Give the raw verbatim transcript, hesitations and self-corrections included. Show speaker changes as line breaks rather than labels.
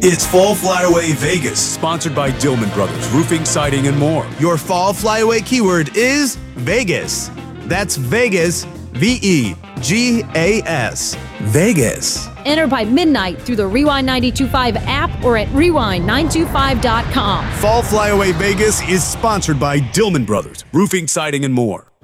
It's Fall Flyaway Vegas.
Sponsored by Dillman Brothers, Roofing, Siding, and more.
Your Fall Flyaway keyword is Vegas. That's Vegas, V E G A S. Vegas.
Enter by midnight through the Rewind nine two five app or at rewind nine two five dot com.
Fall Flyaway Vegas is sponsored by Dillman Brothers, Roofing, Siding, and more.